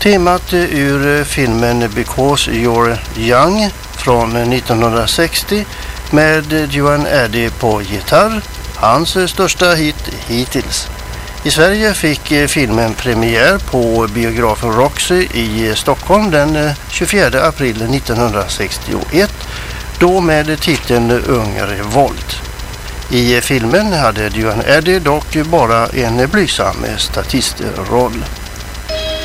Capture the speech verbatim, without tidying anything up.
Temat ur filmen Because You're Young från nittonhundrasextio med Joan Addy på gitarr, hans största hit hittills. I Sverige fick filmen premiär på biografen Roxy i Stockholm den tjugofjärde april nittonhundrasextioett, då med titeln Ung Revolt. I filmen hade Joan Addy dock bara en blygsam statistroll.